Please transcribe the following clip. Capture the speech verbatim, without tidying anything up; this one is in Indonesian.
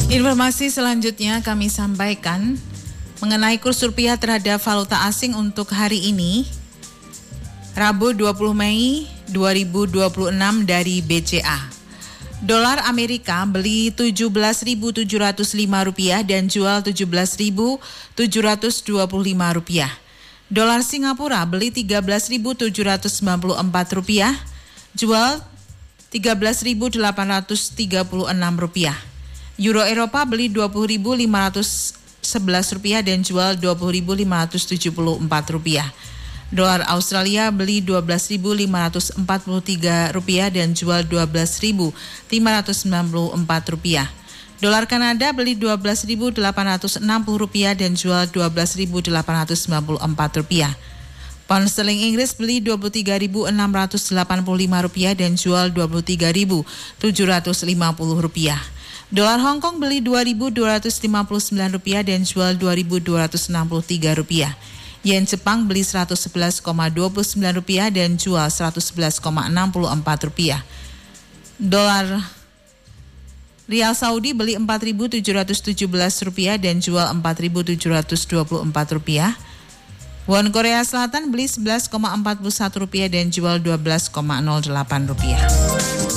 Informasi selanjutnya kami sampaikan mengenai kurs rupiah terhadap valuta asing untuk hari ini, Rabu dua puluh Mei dua ribu dua puluh enam dari B C A. Dolar Amerika beli tujuh belas ribu tujuh ratus lima rupiah dan jual tujuh belas ribu tujuh ratus dua puluh lima rupiah. Dolar Singapura beli tiga belas ribu tujuh ratus sembilan puluh empat rupiah, jual tiga belas ribu delapan ratus tiga puluh enam rupiah. Euro Eropa beli dua puluh ribu lima ratus sebelas rupiah dan jual dua puluh ribu lima ratus tujuh puluh empat rupiah. Dolar Australia beli dua belas ribu lima ratus empat puluh tiga rupiah dan jual dua belas ribu lima ratus sembilan puluh empat rupiah. Dolar Kanada beli dua belas ribu delapan ratus enam puluh rupiah dan jual dua belas ribu delapan ratus sembilan puluh empat rupiah. Pound sterling Inggris beli dua puluh tiga ribu enam ratus delapan puluh lima rupiah dan jual dua puluh tiga ribu tujuh ratus lima puluh rupiah. Dolar Hong Kong beli dua ribu dua ratus lima puluh sembilan rupiah dan jual dua ribu dua ratus enam puluh tiga rupiah. Yen Jepang beli seratus sebelas koma dua puluh sembilan rupiah dan jual seratus sebelas koma enam puluh empat rupiah. Dolar Rial Saudi beli empat ribu tujuh ratus tujuh belas rupiah dan jual empat ribu tujuh ratus dua puluh empat rupiah. Won Korea Selatan beli sebelas koma empat puluh satu rupiah dan jual dua belas koma nol delapan rupiah.